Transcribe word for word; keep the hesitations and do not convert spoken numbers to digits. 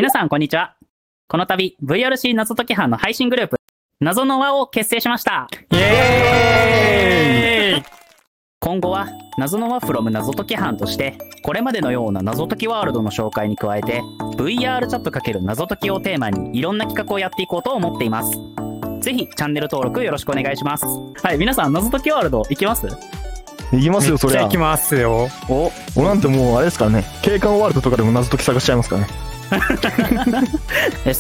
皆さんこんにちは。この度 ブイアールシー 謎解き班の配信グループ謎の輪を結成しました。 イエーイ。 今後は謎の輪 from 謎解き班としてこれまでのような謎解きワールドの紹介に加えて ブイアール チャット×謎解きをテーマにいろんな企画をやっていこうと思っています。ぜひチャンネル登録よろしくお願いします。はい、皆さん謎解きワールド行きます？ 行きますよ、そりゃ。 行きますよ。 お、 俺なんてもうあれですからね、景観ワールドとかでも謎解き探しちゃいますからね。 え、